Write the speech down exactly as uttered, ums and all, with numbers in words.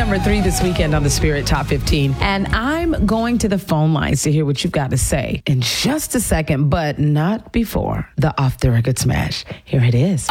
number three this weekend on the Spirit Top fifteen. And I'm going to the phone lines to hear what you've got to say in just a second, but not before the Off the Record Smash. Here it is.